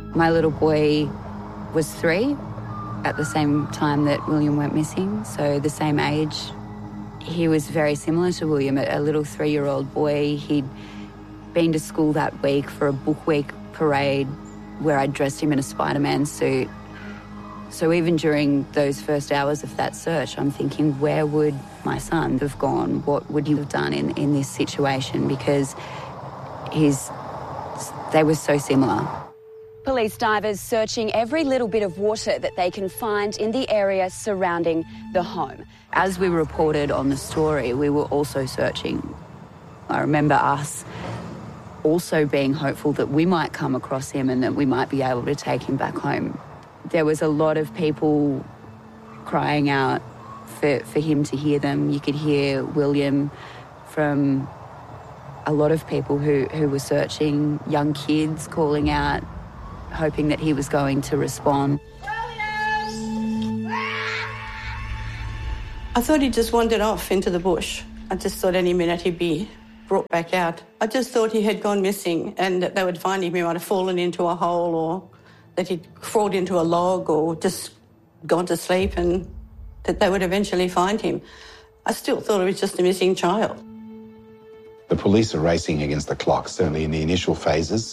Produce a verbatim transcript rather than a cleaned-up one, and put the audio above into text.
My little boy was three at the same time that William went missing, so the same age. He was very similar to William, a little three-year-old boy. He'd been to school that week for a book week parade where I dressed him in a Spider-Man suit. So even during those first hours of that search, I'm thinking, where would my son have gone? What would he have done in, in this situation? Because he's, they were so similar. Police divers searching every little bit of water that they can find in the area surrounding the home. As we reported on the story, we were also searching. I remember us also being hopeful that we might come across him and that we might be able to take him back home. There was a lot of people crying out for, for him to hear them. You could hear William from a lot of people who, who were searching, young kids calling out, hoping that he was going to respond. I thought he just wandered off into the bush. I just thought any minute he'd be brought back out. I just thought he had gone missing and that they would find him. He might have fallen into a hole or that he'd crawled into a log or just gone to sleep and that they would eventually find him. I still thought it was just a missing child. The police are racing against the clock, certainly in the initial phases.